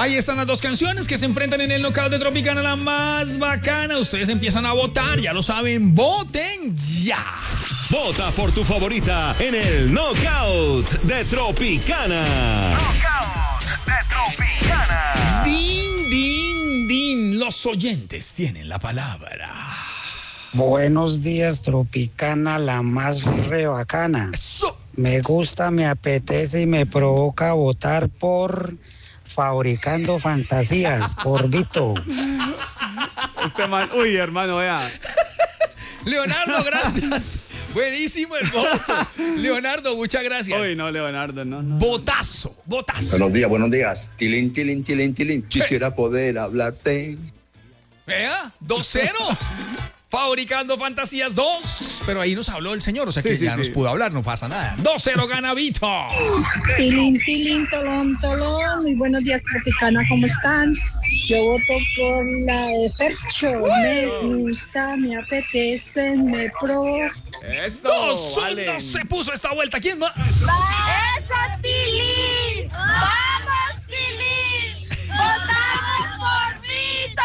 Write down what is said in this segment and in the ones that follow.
Ahí están las dos canciones que se enfrentan en el Knockout de Tropicana, la más bacana. Ustedes empiezan a votar, ya lo saben, voten ya. Vota por tu favorita en el Knockout de Tropicana. Knockout de Tropicana. Din, din, din. Los oyentes tienen la palabra. Buenos días, Tropicana, la más re bacana. Eso. Me gusta, me apetece y me provoca votar por Fabricando Fantasías, por Vito. Este man, uy, hermano, vea. Leonardo, gracias. Buenísimo el voto. Leonardo, muchas gracias. Uy, no, Leonardo, no. Votazo. Buenos días. Tilín. Quisiera poder hablarte. Vea, 2-0. Fabricando Fantasías 2. Pero ahí nos habló el señor, o sea que ya nos pudo hablar, no pasa nada. 2-0 gana Vito. Tilín, tolón. Muy buenos días, Tropicana, ¿cómo están? Yo voto por la de Fercho. Me gusta, me apetece, me provoca. Eso, 2-1 se puso esta vuelta. ¿Quién más? ¡Eso, Tilín! ¡Vamos, Tilín! ¡Votamos por Vito!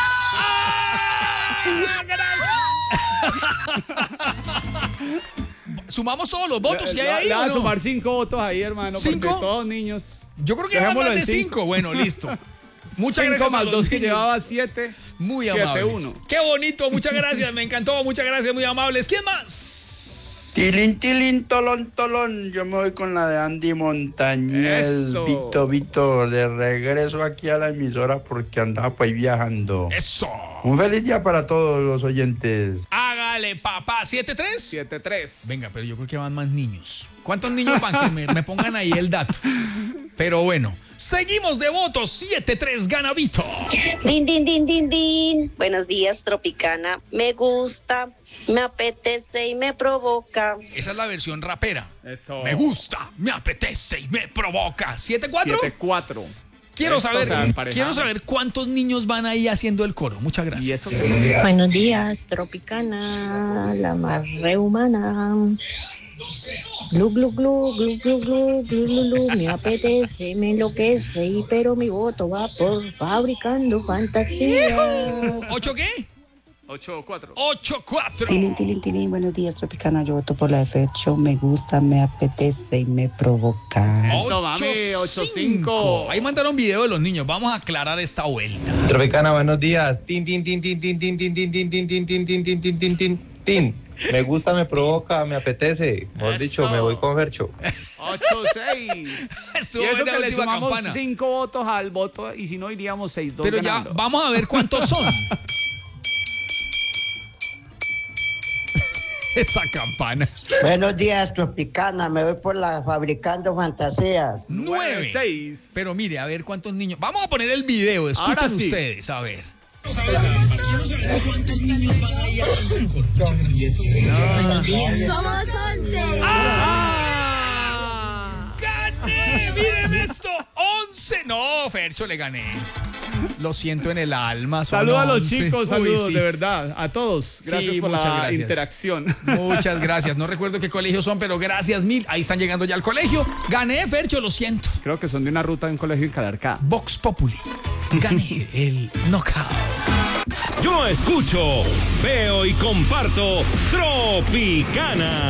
Sumamos todos los votos que hay ahí. Le va a ¿o no? sumar 5 votos ahí, hermano. ¿5? Porque todos niños. Yo creo que van más de 5. Bueno, listo. Muchas 5 gracias a más los 2 que niños. llevaba 7. Muy 7, amables. 1. Qué bonito, muchas gracias, me encantó, muchas gracias, muy amables. ¿Quién más? Tilín, tolón. Yo me voy con la de Andy Montañez. Eso. Vito, de regreso aquí a la emisora porque andaba pues viajando. Eso. Un feliz día para todos los oyentes. Hágale, papá. ¿7-3? 7-3. Venga, pero yo creo que van más niños. ¿Cuántos niños van? Que me pongan ahí el dato. Pero bueno, seguimos de votos. 7-3 gana Vito. Din. Buenos días, Tropicana. Me gusta, me apetece y me provoca. Esa es la versión rapera. Eso. Me gusta, me apetece y me provoca. ¿7-4? 7-4. Quiero saber cuántos niños van ahí haciendo el coro. Muchas gracias. ¿Y eso? Buenos días, Tropicana, la más rehumana. Glu, me apetece, me enloquece, pero mi voto va por Fabricando Fantasías. ¿8 qué? 8-4. 8-4. Tilín, buenos días, Tropicana. Yo voto por la de Fercho. Me gusta, me apetece y me provoca. Eso, mami, 8-5. Ahí mandaron video de los niños. Vamos a aclarar esta vuelta. Tropicana, buenos días. Tin. Me gusta, me provoca, me apetece. Mejor dicho, me voy con Fercho. 8-6. Estuvo y eso buena que la le última sumamos campana. 5 votos al voto y si no iríamos 6-2 Pero ganando. ya vamos a ver cuántos son. Esa campana. Buenos días, Tropicana. Me voy por la Fabricando Fantasías. 9. Pero mire, a ver cuántos niños. Vamos a poner el video. Escuchen ustedes, a ver. ¿Cuántos niños van ahí haciendo el coro? Somos 11. ¡Gané! ¡Miren esto! 11. No, Fercho, le gané. Lo siento en el alma. Saludos a los 11. chicos, saludos, sí. de verdad. A todos. Gracias por la interacción. Muchas gracias. No recuerdo qué colegios son, pero gracias mil. Ahí están llegando ya al colegio. Gané, Fercho, lo siento. Creo que son de una ruta de un colegio en Calarcá. Vox Populi. Gané el knockout. Yo escucho, veo y comparto Tropicana.